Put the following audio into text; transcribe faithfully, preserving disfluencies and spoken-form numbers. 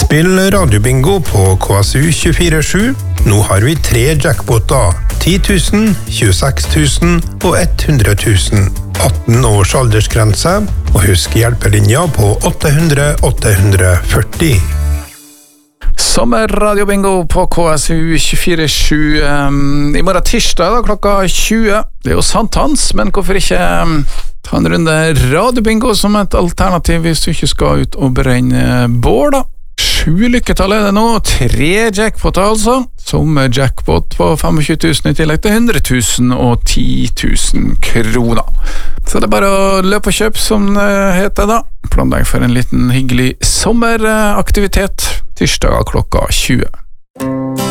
Spill radiobingo på K S U tjuefire sju. Nå har vi tre jackpoter. ti tusen, tjueseks tusen og hundre tusen. atten års aldersgrense, og husk hjelpelinja på åtte hundre åtte hundre førti. Sommerradiobingo på K S U tjuefire sju um, i morgen tirsdag da, klokka tjue. Det er jo sankthans, men hvorfor ikke um, ta en runde radiobingo som et alternativ hvis du ikke skal ut og brenne bål da. Sju lykketall er det nå, tre jackpot altså, som jackpot på tjuefem tusen i tillegg til hundre tusen og ti tusen kroner. Så det er bare å løpe og kjøpe som det heter da. Planlegg for en liten hyggelig sommeraktivitet tirsdag klokka tjue.